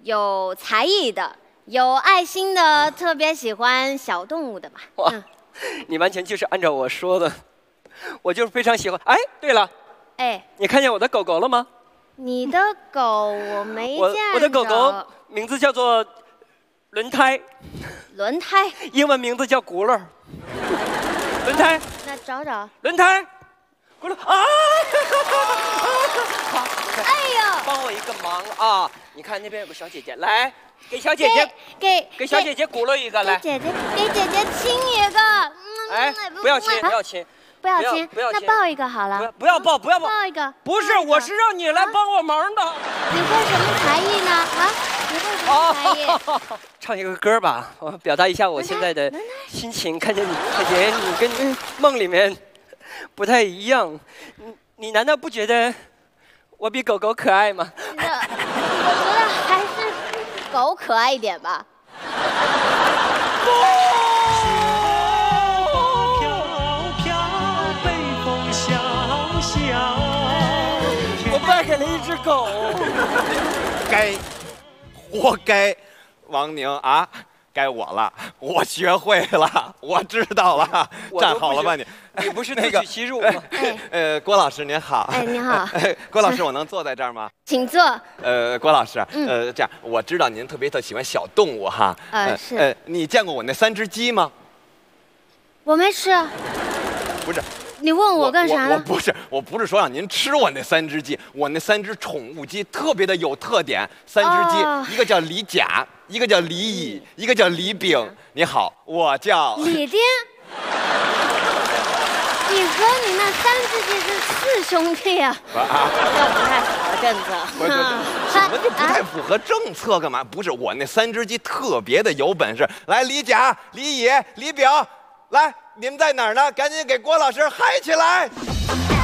有才艺的，有爱心的，特别喜欢小动物的吧。 哇，你完全就是按照我说的，我就是非常喜欢。哎，对了， 哎， 你看见我的狗狗了吗？ 你的狗我没见着。 我的狗狗名字叫做轮胎， 轮胎， 英文名字叫轱辘。轮胎， 那找找。 轮胎，轱辘啊！好， 哎呦， 帮我一个忙啊！你看那边有个小姐姐，来给小姐姐给小姐姐轱辘一个，来， 给姐姐亲一个。 哎，不要亲，不要亲。 不要亲，那抱一个好了。 不要抱，不要抱。 抱一个。 不是，我是让你来帮我忙的。 你会什么才艺呢？啊，你会什么才艺？ 唱一个歌吧，我表达一下我现在的心情。看见你，小姐，你跟梦里面不太一样。你难道不觉得我比狗狗可爱吗？ 我觉得还是狗可爱一点吧。 我败给了一只狗， 活该，王宁啊，该我了，我学会了，我知道了，站好了吧你？ 你不是自取其辱吗？ 郭老师您好。 哎，您好。 郭老师，我能坐在这儿吗？ 请坐。 郭老师，这样，我知道您特别喜欢小动物哈。 是。 你见过我那3只鸡吗？ 我没吃。 不是。 你问我干啥呢？ 我不是说让您吃我那3只鸡，我那3只宠物鸡特别的有特点。3只鸡，一个叫李甲，一个叫李乙，一个叫李丙。你好，我叫李丁。你和你那3只鸡是4兄弟呀？这不太符合政策。 什么就不太符合政策？干嘛？不是，我那3只鸡特别的有本事。来，李甲、李乙、李丙，来。你们在哪儿呢？赶紧给郭老师嗨起来！